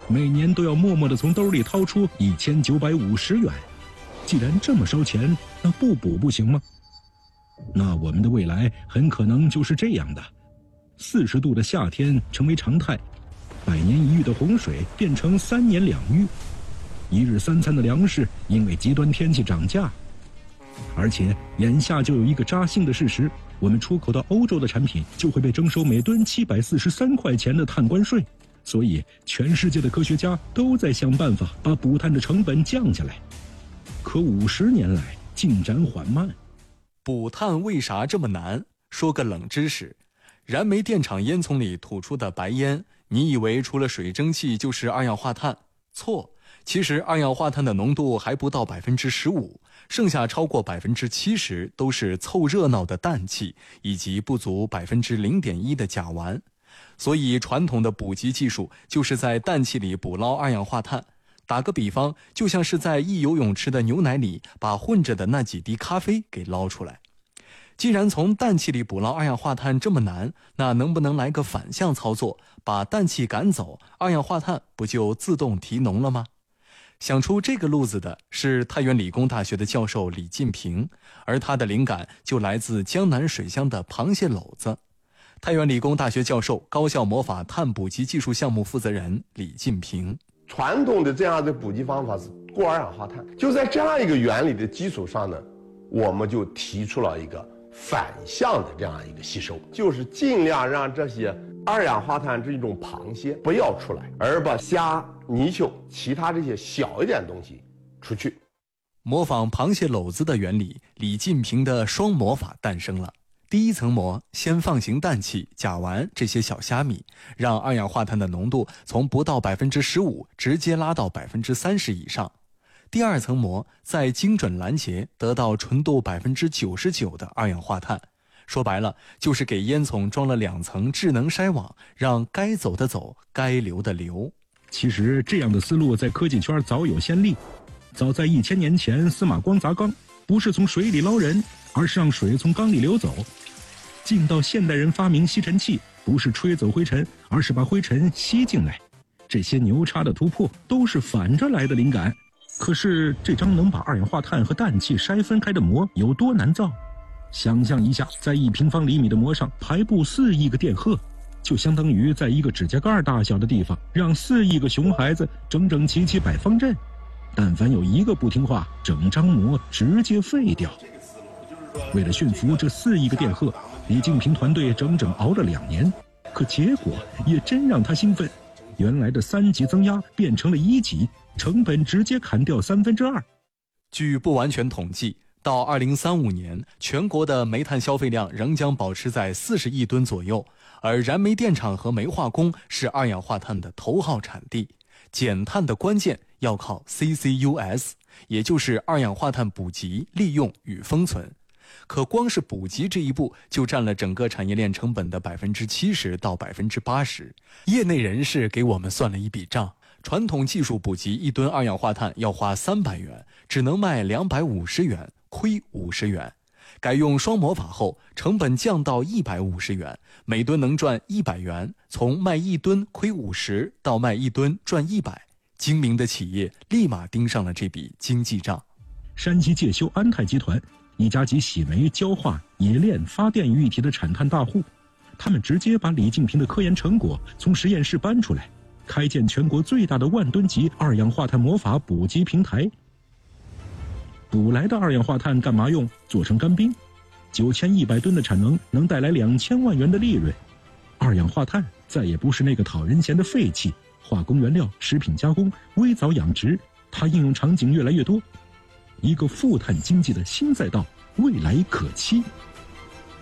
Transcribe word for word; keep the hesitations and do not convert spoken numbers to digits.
每年都要默默地从兜里掏出一千九百五十元。既然这么烧钱，那不补不行吗？那我们的未来很可能就是这样的：四十度的夏天成为常态，百年一遇的洪水变成三年两遇，一日三餐的粮食因为极端天气涨价。而且眼下就有一个扎心的事实，我们出口到欧洲的产品就会被征收每吨七百四十三块钱的碳关税。所以全世界的科学家都在想办法把补碳的成本降下来，可五十年来进展缓慢。 补碳为啥这么难？说个冷知识，燃煤电厂烟囱里吐出的白烟，你以为除了水蒸气就是二氧化碳？错，其实二氧化碳的浓度还不到百分之十五，剩下超过百分之七十都是凑热闹的氮气，以及不足百分之零点一的甲烷。所以传统的补给技术就是在氮气里捕捞二氧化碳。打个比方，就像是在一游泳池的牛奶里把混着的那几滴咖啡给捞出来。既然从氮气里捕捞二氧化碳这么难，那能不能来个反向操作，把氮气赶走，二氧化碳不就自动提浓了吗？想出这个路子的是太原理工大学的教授李进平，而他的灵感就来自江南水乡的螃蟹篓子。太原理工大学教授、高效魔法碳补给技术项目负责人李进平： 传统的这样的补给方法是过二氧化碳，就在这样一个原理的基础上呢，我们就提出了一个反向的这样一个吸收，就是尽量让这些二氧化碳这种螃蟹不要出来，而把虾、泥鳅、其他这些小一点东西出去。 模仿螃蟹篓子的原理，李进平的双魔法诞生了。第一层膜，先放行氮气、甲烷这些小虾米，让二氧化碳的浓度从不到百分之十五直接拉到百分之三十以上。第二层膜，再精准拦截，得到纯度百分之九十九的二氧化碳。说白了，就是给烟囱装了两层智能筛网，让该走的走，该流的流。 其实这样的思路在科技圈早有先例。早在一千年前，司马光砸缸，不是从水里捞人，而是让水从缸里流走。近到现代人发明吸尘器，不是吹走灰尘，而是把灰尘吸进来。这些牛叉的突破都是反着来的灵感。可是这张能把二氧化碳和氮气筛分开的膜有多难造？想象一下，在一平方厘米的膜上排布四亿个电荷，就相当于在一个指甲盖大小的地方让四亿个熊孩子整整齐齐摆方阵。但凡有一个不听话，整张膜直接废掉。为了驯服这四亿个电荷，李进平团队整整熬了两年，可结果也真让他兴奋。原来的三级增压变成了一级，成本直接砍掉三分之二。 据不完全统计，到二零三五年，全国的煤炭消费量仍将保持在四十亿吨左右，而燃煤电厂和煤化工是二氧化碳的头号产地。减碳的关键要靠 C C U S， 也就是二氧化碳补给、利用与封存。可光是补给这一步就占了整个产业链成本的百分之七十到百分之八十。业内人士给我们算了一笔账，传统技术补给一吨二氧化碳要花三百元，只能卖两百五十元，亏五十元。改用双魔法后，成本降到一百五十元，每吨能赚一百元，从卖一吨亏五十到卖一吨赚一百。精明的企业立马盯上了这笔经济账。 山西介休安泰集团，一家集洗煤、焦化、冶炼、发电于一体的产碳大户，他们直接把李进平的科研成果从实验室搬出来，开建全国最大的万吨级二氧化碳魔法补给平台。补来的二氧化碳干嘛用？做成干冰，九千一百吨的产能能带来两千万元的利润。二氧化碳再也不是那个讨人嫌的废气，化工原料、食品加工、微藻养殖，它应用场景越来越多。一个负碳经济的新赛道，未来可期。